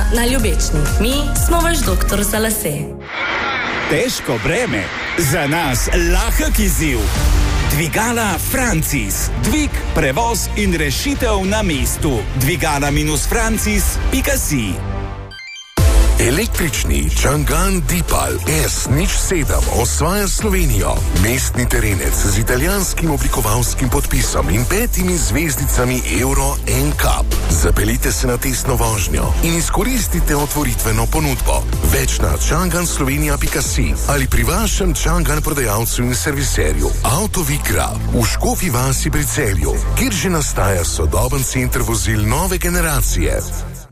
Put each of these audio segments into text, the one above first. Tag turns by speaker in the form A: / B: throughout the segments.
A: na Ljubečni. Mi smo vaš doktor za lase.
B: Težko breme, za nas lahek izziv. Dvigala Francis. Dvig, prevoz in rešitev na mestu. Dvigala-francis.si.
C: Električni Changan Deepal S07 osvaja Slovenijo. Mestni terenec z italijanskim oblikovalskim podpisom in 5 zvezdicami Euro NCAP. Zapeljite se na testno vožnjo in izkoristite otvoritveno ponudbo. Več na changanslovenia.si ali pri vašem Changan prodajalcu in serviserju Autovikra v Škofji vasi pri Celju, kjer že nastaja sodoben center vozil nove generacije.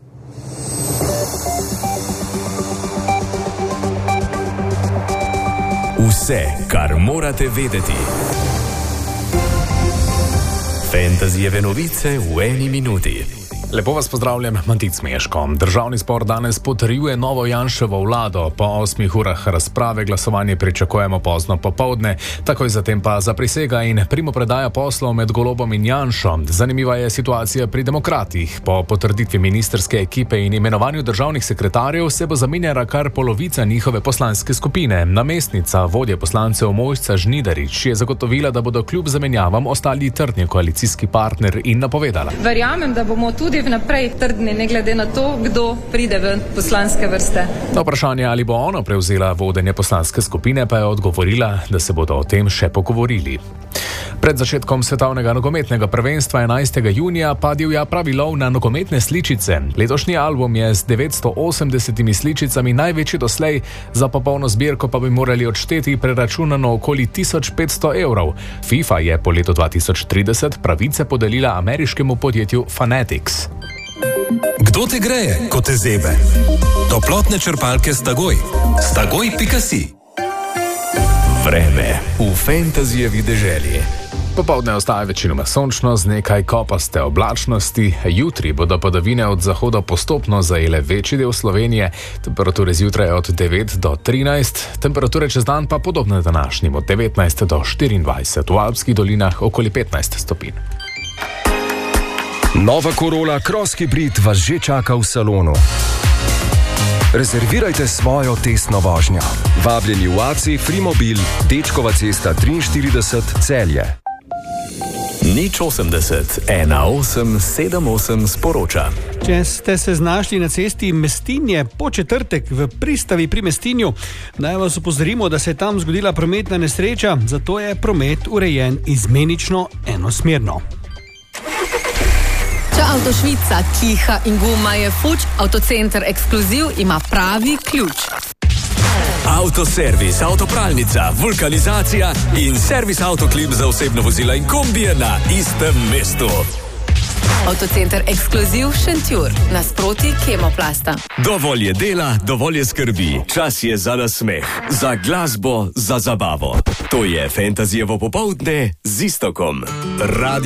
D: Vse, kar morate vedeti. Fantasyjeve novice v 1 minuti.
E: Lepo vas pozdravljam, Matic Meško. Državni zbor danes potrjuje novo Janševo vlado. Po 8 urah razprave glasovanje pričakujemo pozno popovdne, takoj zatem pa zaprisega in primopredaja poslov med Golobom in Janšo. Zanimiva je situacija pri demokratih. Po potrditvi ministerske ekipe in imenovanju državnih sekretarjev se bo zamenjala kar polovica njihove poslanske skupine. Namestnica vodje poslancev Mojca Žnidarič je zagotovila, da bodo kljub zamenjavam ostali trdni koalicijski partner in napovedala:
F: Verjamem, da bomo tudi vnaprej trdni, ne glede na to, kdo pride v poslanske vrste.
E: Na vprašanje, ali bo ona prevzela vodenje poslanske skupine, pa je odgovorila, da se bodo o tem še pogovorili. Pred začetkom svetovnega nogometnega prvenstva 11. junija pa divja pravi lov na nogometne sličice. Letošnji album je z 980 sličicami največji doslej, za popolno zbirko pa bi morali odšteti preračunano okoli 1500 evrov. FIFA je po letu 2030 pravice podelila ameriškemu podjetju Fanatics.
G: Kdo te greje, ko te zebe? Toplotne črpalke Stagoj. Stagoj.si.
D: Vreme v fantasyjevi deželi.
E: Popoldne ostaja večinoma sončno z nekaj kopaste oblačnosti. Jutri bodo padavine od zahoda postopno zajele večji del Slovenije. Temperature zjutraj od 9 do 13, temperature čez dan pa podobne današnjim od 19 do 24. V Alpskih dolinah okoli 15 stopinj.
H: Nova Corolla Cross Hybrid vas že čaka v salonu. Rezervirajte svojo testno vožnjo. Vabljeni v AC Frimobil, Dečkova cesta 43, Celje.
D: 080 1878 sporoča.
I: Če ste se znašli na cesti Mestinje po četrtek v Pristavi pri Mestinju, naj vas opozorimo, da se je tam zgodila prometna nesreča, zato je promet urejen izmenično enosmerno.
A: Če avto Švica kiha in guma je fuč, Avtocenter Ekskluziv ima pravi ključ.
D: Avtoservis, avtopralnica, vulkanizacija in servis Avtoklip za osebno vozila in kombije na istem mestu.
A: Avtocenter Ekskluziv Šentjur, nasproti Kemoplasta.
D: Dovolj je dela, dovolj je skrbi. Čas je za nasmeh, za glasbo, za zabavo. To je Fantasyjevo popoldne z Iztokom. Radio